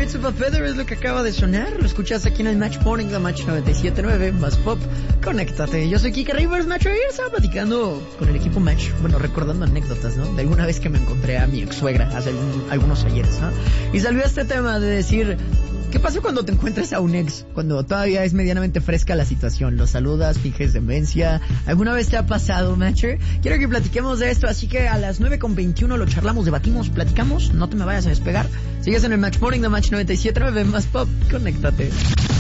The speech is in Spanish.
Birds of a Feather es lo que acaba de sonar. Lo escuchas aquí en el Match Morning, la Match 97.9, más pop. Conéctate. Yo soy Kike Rivers, Match. Ayer estaba platicando con el equipo Match. Bueno, recordando anécdotas, ¿no? De alguna vez que me encontré a mi ex suegra hace algunos ayeres, ¿no? Y salió este tema de decir... ¿Qué pasa cuando te encuentras a un ex? Cuando todavía es medianamente fresca la situación. ¿Lo saludas? ¿Finges demencia? ¿Alguna vez te ha pasado, Matcher? Quiero que platiquemos de esto, así que a las 9:21 lo charlamos, debatimos, platicamos. No te me vayas a despegar. Sigues en el Match Morning de Match 97.9, más pop. Conéctate.